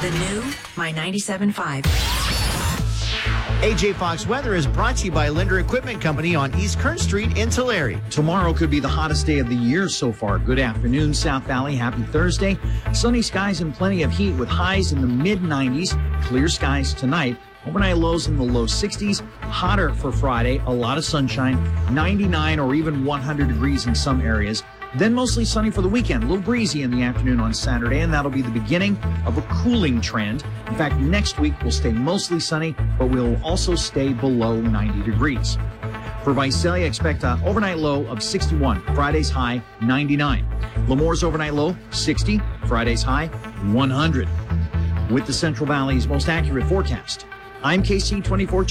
The new My 97.5. AJ Fox Weather is brought to you by Linder Equipment Company on East Kern Street in Tulare. Tomorrow could be the hottest day of the year so far. Good afternoon, South Valley. Happy Thursday. Sunny skies and plenty of heat with highs in the mid-90s. Clear skies tonight. Overnight lows in the low 60s. Hotter for Friday. A lot of sunshine. 99 or even 100 degrees in some areas. Then mostly sunny for the weekend. A little breezy in the afternoon on Saturday, and that'll be the beginning of a cooling trend. In fact, next week will stay mostly sunny, but we'll also stay below 90 degrees. For Visalia, expect an overnight low of 61. Friday's high, 99. Lemore's overnight low, 60. Friday's high, 100. With the Central Valley's most accurate forecast, I'm KC24.